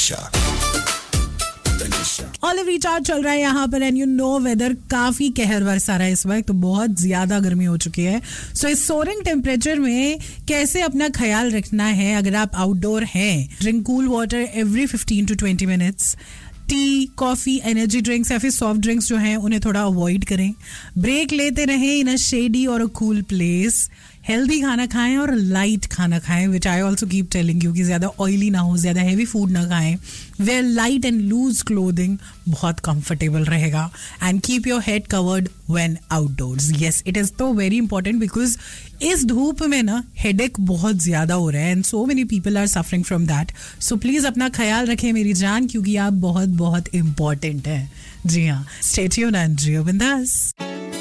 Tanisha olive recharge चल रहा है यहाँ पर एंड यू नो वेदर काफी कहर बरसा रहा है इस वक्त, तो बहुत ज्यादा गर्मी हो चुकी है. सो इस सोरिंग टेम्परेचर में कैसे अपना ख्याल रखना है अगर आप आउटडोर हैं. Drink cool water every 15 to 20 minutes. T, coffee, energy drinks या फिर सॉफ्ट ड्रिंक्स जो हैं उन्हें थोड़ा अवॉइड करें. ब्रेक लेते रहें इन अ शेडी और अ कूल प्लेस. हेल्दी खाना खाएं और लाइट खाना खाएं, विच I also keep telling you कि ज़्यादा ऑयली ना हो, ज़्यादा हैवी फूड ना खाएं. Where light and loose clothing, बहुत कंफर्टेबल रहेगा. And keep your head covered when outdoors. Yes, it is तो वेरी इंपॉर्टेंट बिकॉज इस धूप में ना हेडेक बहुत ज़्यादा हो रहा है and so many people are suffering from that. So please अपना ख्याल रखें मेरी जान, क्योंकि आप बहुत बहुत इंपॉर्टेंट हैं. जी हाँ, स्टे ट्यून्ड एंड जियो बिंदास.